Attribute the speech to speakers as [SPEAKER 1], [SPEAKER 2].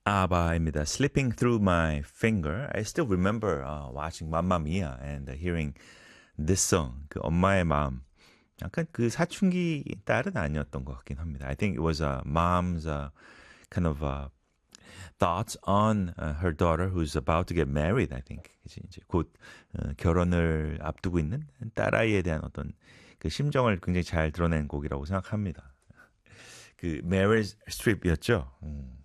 [SPEAKER 1] 아바입니다. Slipping Through My Finger. I still remember watching Mamma Mia and hearing this song. 그 엄마의 마음. 약간 그 사춘기 딸은 아니었던 것 같긴 합니다. I think it was a mom's kind of thoughts on her daughter who's about to get married. I think 그치? 이제 곧 결혼을 앞두고 있는 딸아이에 대한 어떤 그 심정을 굉장히 잘 드러낸 곡이라고 생각합니다. 그 메릴 스트립이었죠.